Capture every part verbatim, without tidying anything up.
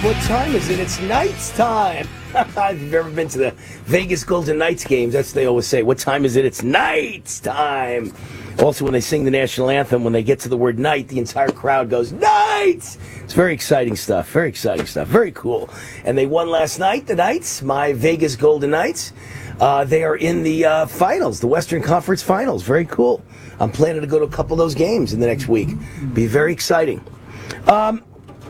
What time is it? It's Knights time. If you've ever been to the Vegas Golden Knights games, that's what they always say. What time is it? It's Knights time. Also, when they sing the national anthem, when they get to the word night, the entire crowd goes, Knights! It's very exciting stuff. Very exciting stuff. Very cool. And they won last night, the Knights, my Vegas Golden Knights. Uh, they are in the uh, finals, the Western Conference Finals. Very cool. I'm planning to go to a couple of those games in the next week. Be very exciting. Um...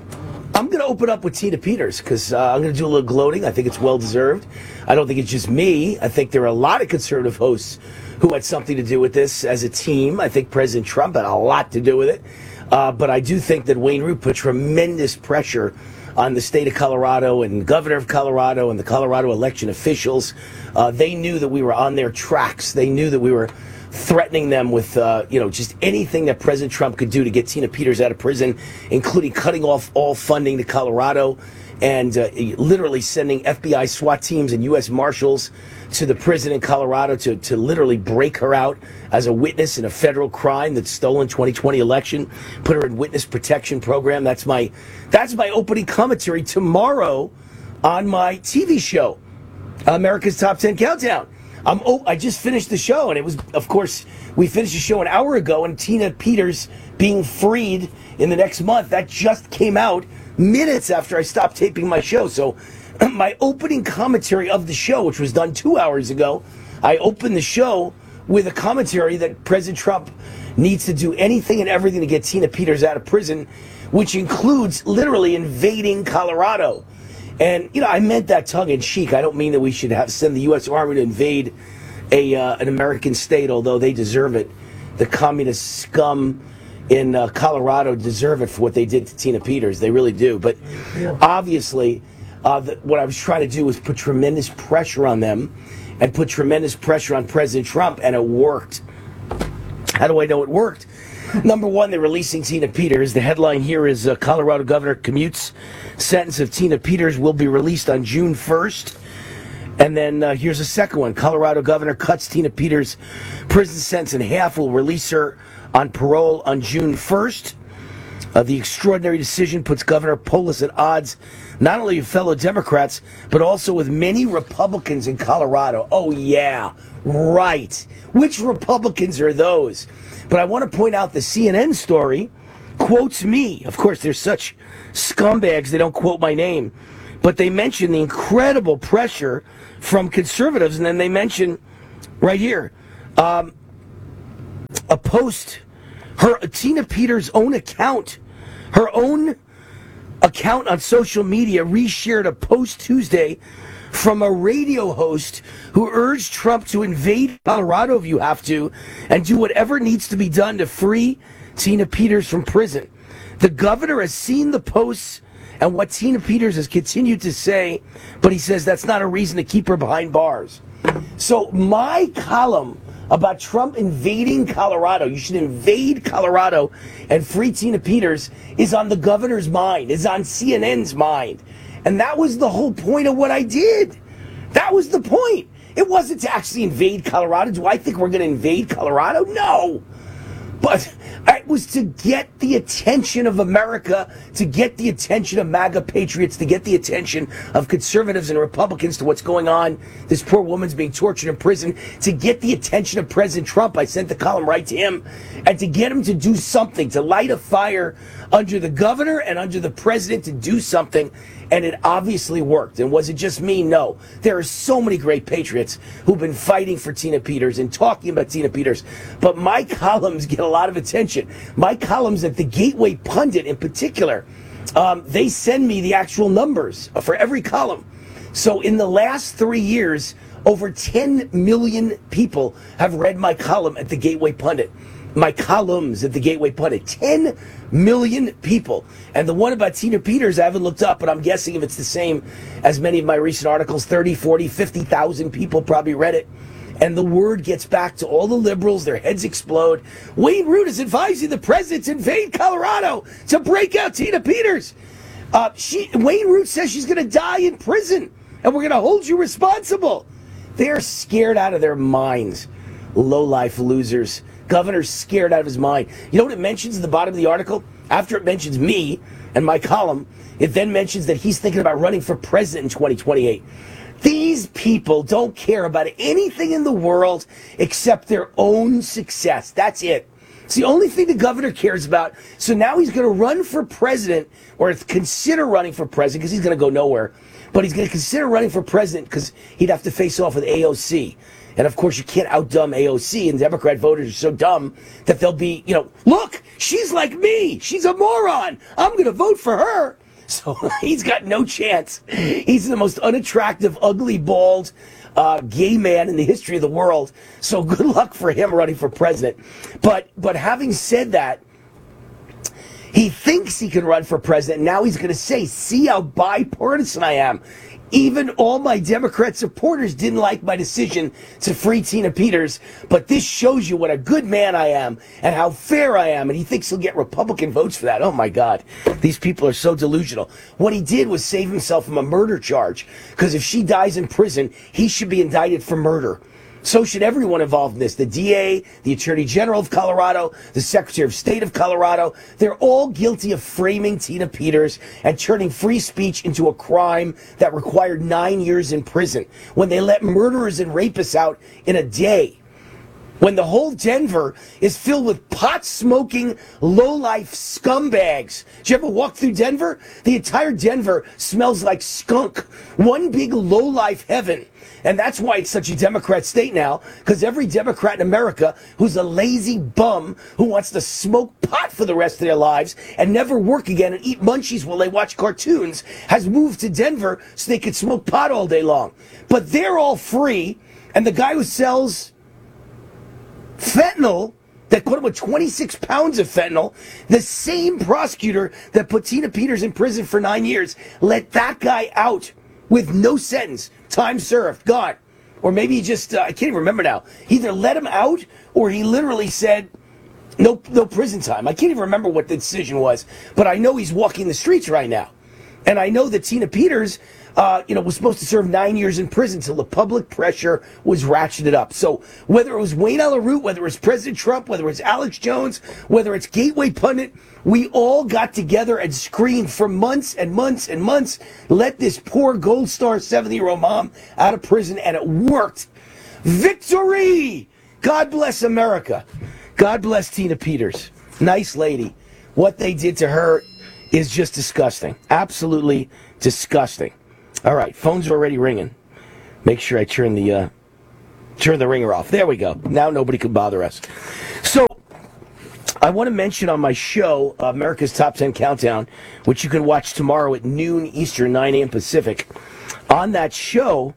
I'm going to open up with Tina Peters because uh, I'm going to do a little gloating. I think it's well-deserved. I don't think it's just me. I think there are a lot of conservative hosts who had something to do with this as a team. I think President Trump had a lot to do with it. Uh, but I do think that Wayne Root put tremendous pressure on the state of Colorado and the governor of Colorado and the Colorado election officials. Uh, they knew that we were on their tracks. They knew that we were threatening them with, uh, you know, just anything that President Trump could do to get Tina Peters out of prison, including cutting off all funding to Colorado and uh, literally sending F B I SWAT teams and U S Marshals to the prison in Colorado to, to literally break her out as a witness in a federal crime that's stolen twenty twenty election, put her in witness protection program. That's my, that's my opening commentary tomorrow on my T V show, America's Top ten Countdown. I'm, oh, I just finished the show, and it was, of course, we finished the show an hour ago, and Tina Peters being freed in the next month, that just came out minutes after I stopped taping my show. So my opening commentary of the show, which was done two hours ago, I opened the show with a commentary that President Trump needs to do anything and everything to get Tina Peters out of prison, which includes literally invading Colorado. And, you know, I meant that tongue-in-cheek. I don't mean that we should have send the U S Army to invade a uh, an American state, although they deserve it. The communist scum in uh, Colorado deserve it for what they did to Tina Peters. They really do. But obviously, uh, the, what I was trying to do was put tremendous pressure on them and put tremendous pressure on President Trump, and it worked. How do I know it worked? Number one, they're releasing Tina Peters. The headline here is uh, Colorado governor commutes. Sentence of Tina Peters will be released on June first. And then uh, here's a second one. Colorado governor cuts Tina Peters' prison sentence in half, will release her on parole on June first. Uh, the extraordinary decision puts Governor Polis at odds not only with fellow Democrats, but also with many Republicans in Colorado. Oh, yeah, right. Which Republicans are those? But I want to point out the C N N story quotes me. Of course, they're such scumbags, they don't quote my name. But they mention the incredible pressure from conservatives, and then they mention right here, um, a post, her Tina Peters' own account, her own account on social media reshared a post Tuesday from a radio host who urged Trump to invade Colorado if you have to and do whatever needs to be done to free Tina Peters from prison. The governor has seen the posts and what Tina Peters has continued to say, but he says that's not a reason to keep her behind bars. So my column about Trump invading Colorado, you should invade Colorado and free Tina Peters, is on the governor's mind, is on C N N's mind. And that was the whole point of what I did. That was the point. It wasn't to actually invade Colorado. Do I think we're going to invade Colorado? No. But it was to get the attention of America, to get the attention of MAGA patriots, to get the attention of conservatives and Republicans to what's going on. This poor woman's being tortured in prison. To get the attention of President Trump, I sent the column right to him, and to get him to do something, to light a fire under the governor and under the president to do something. And it obviously worked. And was it just me? No. There are so many great patriots who've been fighting for Tina Peters and talking about Tina Peters. But my columns get a lot of attention. My columns at the Gateway Pundit in particular, um, they send me the actual numbers for every column. So in the last three years, over ten million people have read my column at the Gateway Pundit. My columns at the Gateway Pundit. ten million people. And the one about Tina Peters, I haven't looked up, but I'm guessing if it's the same as many of my recent articles, thirty, forty, fifty thousand people probably read it. And the word gets back to all the liberals. Their heads explode. Wayne Root is advising the president to invade Colorado to break out Tina Peters. Uh, she, Wayne Root says she's going to die in prison, and we're going to hold you responsible. They're scared out of their minds. Low-life losers. Governor's scared out of his mind. You know what it mentions at the bottom of the article? After it mentions me, and my column, it then mentions that he's thinking about running for president in twenty twenty-eight. These people don't care about anything in the world except their own success. That's it. It's the only thing the governor cares about. So now he's going to run for president, or consider running for president, because he's going to go nowhere. But he's going to consider running for president because he'd have to face off with A O C. And of course, you can't outdumb A O C, and Democrat voters are so dumb that they'll be, you know, look, she's like me. She's a moron. I'm going to vote for her. So he's got no chance. He's the most unattractive, ugly, bald, uh, gay man in the history of the world. So good luck for him running for president. But but having said that, he thinks he can run for president. Now he's going to say, see how bipartisan I am. Even all my Democrat supporters didn't like my decision to free Tina Peters, but this shows you what a good man I am and how fair I am. And he thinks he'll get Republican votes for that. Oh, my God. These people are so delusional. What he did was save himself from a murder charge, because if she dies in prison, he should be indicted for murder. So should everyone involved in this. The D A, the Attorney General of Colorado, the Secretary of State of Colorado. They're all guilty of framing Tina Peters and turning free speech into a crime that required nine years in prison, when they let murderers and rapists out in a day. When the whole Denver is filled with pot-smoking, low-life scumbags. Did you ever walk through Denver? The entire Denver smells like skunk. One big low-life heaven. And that's why it's such a Democrat state now, because every Democrat in America who's a lazy bum who wants to smoke pot for the rest of their lives and never work again and eat munchies while they watch cartoons has moved to Denver so they could smoke pot all day long. But they're all free, and the guy who sells fentanyl, that put him with twenty-six pounds of fentanyl, the same prosecutor that put Tina Peters in prison for nine years, let that guy out with no sentence, time served, gone. Or maybe he just, uh, I can't even remember now. He either let him out or he literally said, no, no prison time. I can't even remember what the decision was, but I know he's walking the streets right now. And I know that Tina Peters, uh, you know, was supposed to serve nine years in prison until the public pressure was ratcheted up. So whether it was Wayne Allyn Root, whether it was President Trump, whether it's Alex Jones, whether it's Gateway Pundit, we all got together and screamed for months and months and months, let this poor Gold Star seventy-year-old mom out of prison, and it worked. Victory! God bless America. God bless Tina Peters. Nice lady. What they did to her is just disgusting. Absolutely disgusting. All right, phones are already ringing. Make sure I turn the uh, turn the ringer off. There we go. Now nobody can bother us. So I want to mention on my show, uh, America's Top ten Countdown, which you can watch tomorrow at noon Eastern, nine a.m. Pacific. On that show,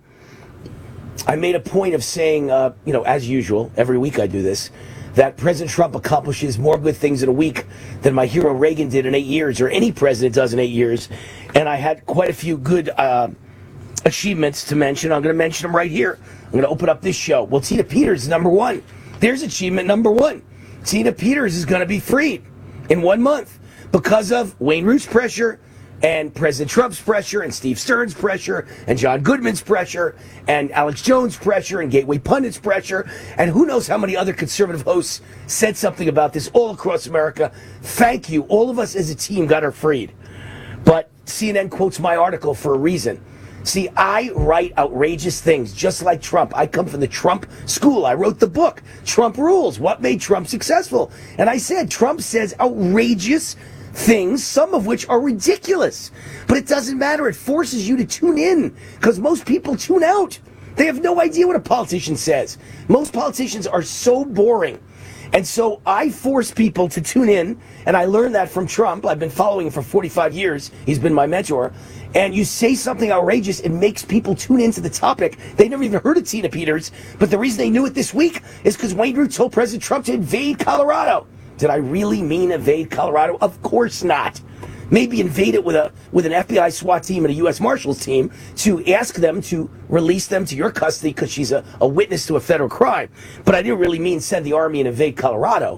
I made a point of saying, uh, you know, as usual, every week I do this, that President Trump accomplishes more good things in a week than my hero Reagan did in eight years, or any president does in eight years. And I had quite a few good uh, achievements to mention. I'm going to mention them right here. I'm going to open up this show. Well, Tina Peters is number one. There's achievement number one. Tina Peters is going to be freed in one month because of Wayne Root's pressure, and President Trump's pressure, and Steve Stern's pressure, and John Goodman's pressure, and Alex Jones' pressure, and Gateway Pundit's pressure, and who knows how many other conservative hosts said something about this all across America. Thank you. All of us as a team got her freed. But C N N quotes my article for a reason. See, I write outrageous things, just like Trump. I come from the Trump school. I wrote the book, Trump Rules, What Made Trump Successful. And I said, Trump says outrageous things, some of which are ridiculous. But it doesn't matter. It forces you to tune in, because most people tune out. They have no idea what a politician says. Most politicians are so boring. And so I force people to tune in, and I learned that from Trump. I've been following him for forty-five years. He's been my mentor. And you say something outrageous, it makes people tune into the topic. They never even heard of Tina Peters, but the reason they knew it this week is because Wayne Root told President Trump to invade Colorado. Did I really mean invade Colorado? Of course not. Maybe invade it with a with an F B I SWAT team and a U S Marshals team to ask them to release them to your custody because she's a, a witness to a federal crime. But I didn't really mean send the army and invade Colorado.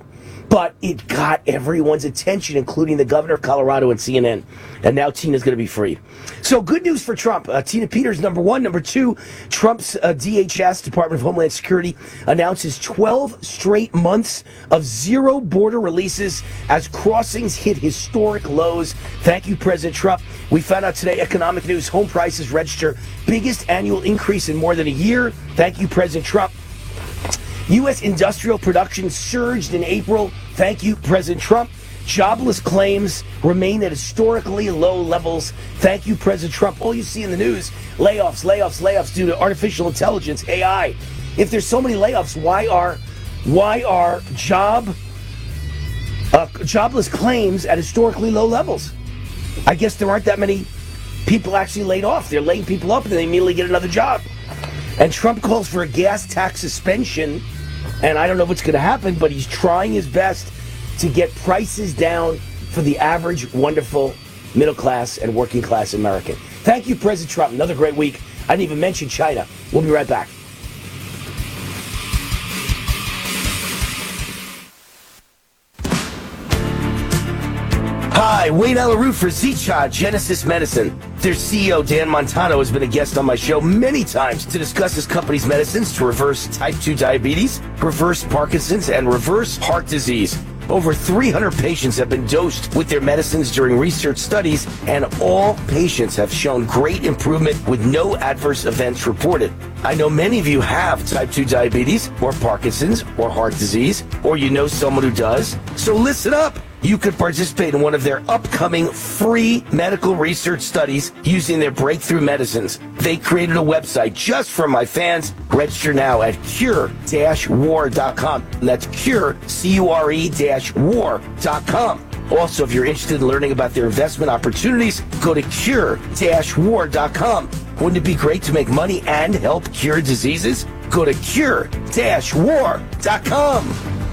But it got everyone's attention, including the governor of Colorado and C N N. And now Tina's going to be freed. So good news for Trump. Uh, Tina Peters, number one. Number two, Trump's uh, D H S, Department of Homeland Security, announces twelve straight months of zero border releases as crossings hit historic lows. Thank you, President Trump. We found out today, economic news, home prices register biggest annual increase in more than a year. Thank you, President Trump. U S industrial production surged in April. Thank you, President Trump. Jobless claims remain at historically low levels. Thank you, President Trump. All you see in the news, layoffs, layoffs, layoffs due to artificial intelligence, A I. If there's so many layoffs, why are why are job uh, jobless claims at historically low levels? I guess there aren't that many people actually laid off. They're laying people up and they immediately get another job. And Trump calls for a gas tax suspension. And I don't know what's going to happen, but he's trying his best to get prices down for the average, wonderful, middle class and working class American. Thank you, President Trump. Another great week. I didn't even mention China. We'll be right back. Hi, Wayne Allyn Root for Z-Chod Genesis Medicine. Their C E O, Dan Montano, has been a guest on my show many times to discuss his company's medicines to reverse type two diabetes, reverse Parkinson's, and reverse heart disease. Over three hundred patients have been dosed with their medicines during research studies, and all patients have shown great improvement with no adverse events reported. I know many of you have type two diabetes, or Parkinson's, or heart disease, or you know someone who does. So listen up. You could participate in one of their upcoming free medical research studies using their breakthrough medicines. They created a website just for my fans. Register now at cure dash war dot com. That's cure, C U R E dash war dot com. Also, if you're interested in learning about their investment opportunities, go to cure dash war dot com. Wouldn't it be great to make money and help cure diseases? Go to cure dash war dot com.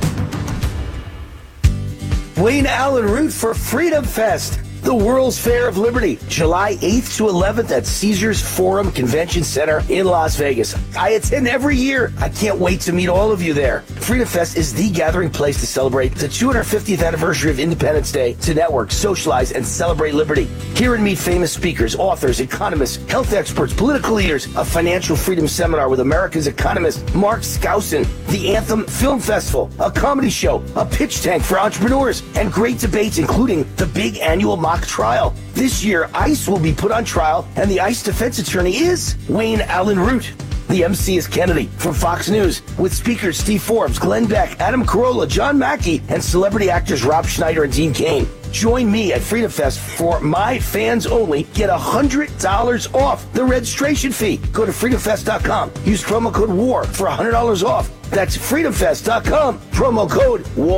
Wayne Allyn Root for Freedom Fest, the World's Fair of Liberty, July eighth to eleventh at Caesars Forum Convention Center in Las Vegas. I attend every year. I can't wait to meet all of you there. Freedom Fest is the gathering place to celebrate the two hundred fiftieth anniversary of Independence Day, to network, socialize, and celebrate liberty. Hear and meet famous speakers, authors, economists, health experts, political leaders, a financial freedom seminar with America's economist Mark Skousen, the Anthem Film Festival, a comedy show, a pitch tank for entrepreneurs, and great debates including the big annual mock trial. This year, ICE will be put on trial, and the ICE defense attorney is Wayne Allyn Root. The M C is Kennedy from Fox News, with speakers Steve Forbes, Glenn Beck, Adam Carolla, John Mackey, and celebrity actors Rob Schneider and Dean Cain. Join me at Freedom Fest for my fans only. Get one hundred dollars off the registration fee. Go to freedom fest dot com. Use promo code WAR for one hundred dollars off. That's freedom fest dot com. Promo code WAR.